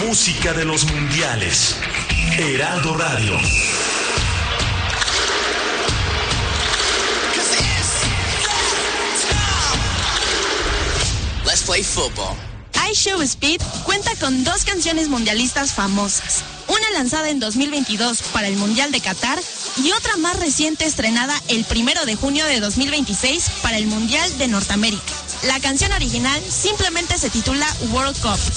música de los mundiales. Heraldo Radio. Let's play football. I Show Speed cuenta con 2 canciones mundialistas famosas. Una lanzada en 2022 para el Mundial de Qatar y otra más reciente estrenada el 1 de junio de 2026 para el Mundial de Norteamérica. La canción original simplemente se titula World Cup